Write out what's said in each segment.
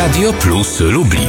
Radio Plus Lublin.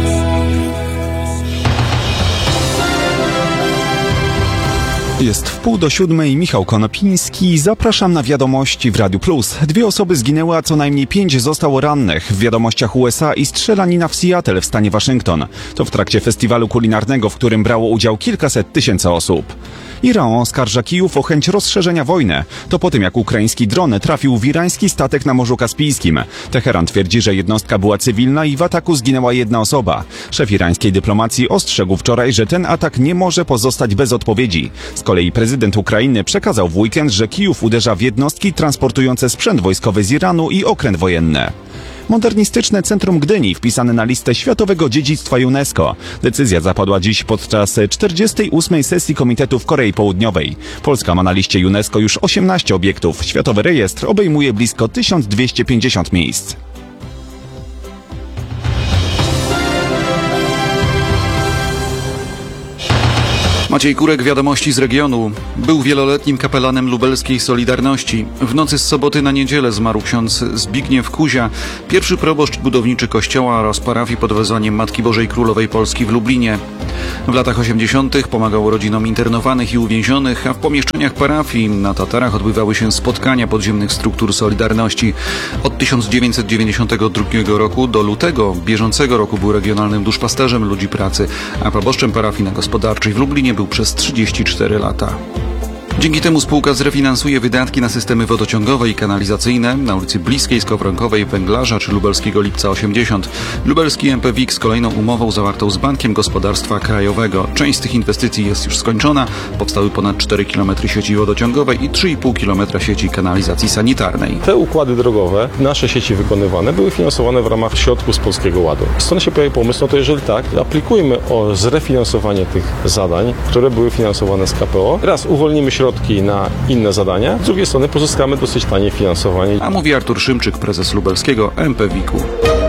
Jest 6:30, Michał Konopiński. Zapraszam na wiadomości w Radiu Plus. 2 osoby zginęły, a co najmniej 5 zostało rannych w wiadomościach USA i strzelanina w Seattle w stanie Waszyngton. To w trakcie festiwalu kulinarnego, w którym brało udział kilkaset tysięcy osób. Iran oskarża Kijów o chęć rozszerzenia wojny. To po tym, jak ukraiński dron trafił w irański statek na Morzu Kaspijskim. Teheran twierdzi, że jednostka była cywilna i w ataku zginęła 1 osoba. Szef irańskiej dyplomacji ostrzegł wczoraj, że ten atak nie może pozostać bez odpowiedzi. Z kolei prezydent Ukrainy przekazał w weekend, że Kijów uderza w jednostki transportujące sprzęt wojskowy z Iranu i okręt wojenny. Modernistyczne Centrum Gdyni wpisane na listę Światowego Dziedzictwa UNESCO. Decyzja zapadła dziś podczas 48. sesji Komitetu w Korei Południowej. Polska ma na liście UNESCO już 18 obiektów. Światowy rejestr obejmuje blisko 1250 miejsc. Maciej Kurek, wiadomości z regionu. Był wieloletnim kapelanem lubelskiej Solidarności. W nocy z soboty na niedzielę zmarł ksiądz Zbigniew Kuzia, pierwszy proboszcz budowniczy kościoła oraz parafii pod wezwaniem Matki Bożej Królowej Polski w Lublinie. W latach 80. pomagał rodzinom internowanych i uwięzionych, a w pomieszczeniach parafii na Tatarach odbywały się spotkania podziemnych struktur Solidarności. Od 1992 roku do lutego bieżącego roku był regionalnym duszpasterzem Ludzi Pracy, a proboszczem parafii na Gospodarczej w Lublinie był przez 34 lata. Dzięki temu spółka zrefinansuje wydatki na systemy wodociągowe i kanalizacyjne na ulicy Bliskiej, Skowronkowej, Węglarza czy Lubelskiego Lipca 80. Lubelski MPWiK z kolejną umową zawartą z Bankiem Gospodarstwa Krajowego. Część z tych inwestycji jest już skończona. Powstały ponad 4 km sieci wodociągowej i 3,5 km sieci kanalizacji sanitarnej. Te układy drogowe, nasze sieci wykonywane, były finansowane w ramach środków z Polskiego Ładu. Stąd się pojawił pomysł, no to jeżeli tak, aplikujmy o zrefinansowanie tych zadań, które były finansowane z KPO. Raz uwolnimy środki na inne zadania, z drugiej strony pozyskamy dosyć tanie finansowanie. A mówi Artur Szymczyk, prezes lubelskiego MPWiK-u.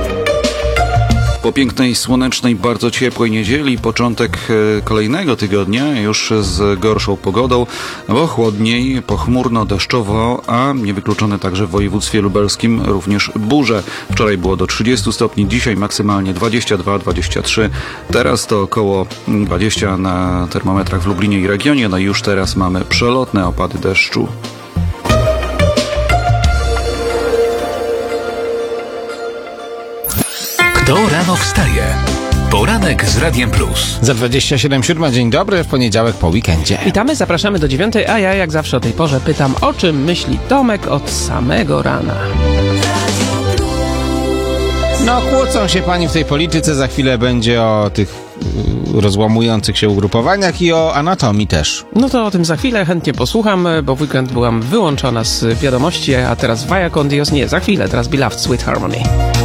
Po pięknej, słonecznej, bardzo ciepłej niedzieli, początek kolejnego tygodnia już z gorszą pogodą, bo chłodniej, pochmurno, deszczowo, a niewykluczone także w województwie lubelskim również burze. Wczoraj było do 30 stopni, dzisiaj maksymalnie 22-23, teraz to około 20 na termometrach w Lublinie i regionie, no i już teraz mamy przelotne opady deszczu. Kto rano wstaje? Poranek z Radiem Plus. Za 27:07, dzień dobry, w poniedziałek po weekendzie. Witamy, zapraszamy do 9, a ja jak zawsze o tej porze pytam, o czym myśli Tomek od samego rana. No, kłócą się pani w tej polityce, za chwilę będzie o tych rozłamujących się ugrupowaniach i o anatomii też. No to o tym za chwilę chętnie posłucham, bo w weekend byłam wyłączona z wiadomości, a teraz Vaya con Dios, nie, za chwilę, teraz Beloved Sweet Harmony.